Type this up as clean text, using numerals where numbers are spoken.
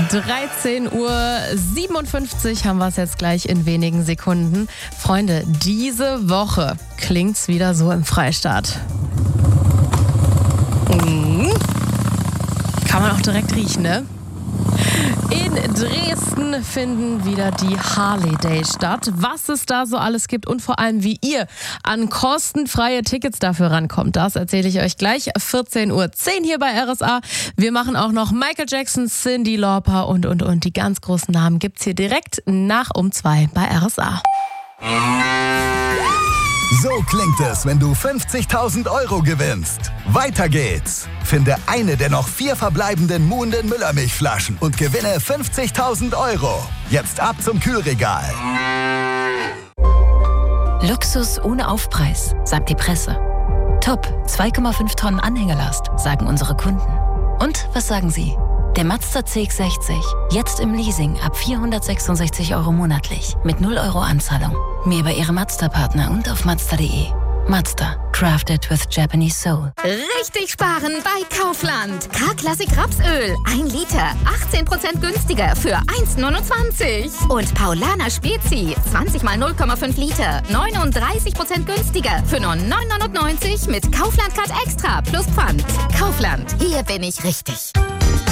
13:57 Uhr haben wir es jetzt gleich in wenigen Sekunden. Freunde, diese Woche klingt's wieder so im Freistaat. Kann man auch direkt riechen, ne? In Dresden finden wieder die Harley Days statt. Was es da so alles gibt und vor allem wie ihr an kostenfreie Tickets dafür rankommt, das erzähle ich euch gleich. 14:10 Uhr hier bei RSA. Wir machen auch noch Michael Jackson, Cyndi Lauper und. Die ganz großen Namen gibt's hier direkt nach um 2 bei RSA. So klingt es, wenn du 50.000 € gewinnst. Weiter geht's. Finde eine der noch 4 verbleibenden Muhnden Müllermilchflaschen und gewinne 50.000 €. Jetzt ab zum Kühlregal. Luxus ohne Aufpreis, sagt die Presse. Top, 2,5 Tonnen Anhängerlast, sagen unsere Kunden. Und was sagen Sie? Der Mazda CX-60, jetzt im Leasing ab 466 € monatlich, mit 0 € Anzahlung. Mehr bei Ihrem Mazda-Partner und auf Mazda.de. Mazda, crafted with Japanese soul. Richtig sparen bei Kaufland. K-Classic Rapsöl, 1 Liter, 18% günstiger für 1,29. Und Paulaner Spezi, 20 mal 0,5 Liter, 39% günstiger für nur 9,99 mit Kaufland Card Extra plus Pfand. Kaufland, hier bin ich richtig.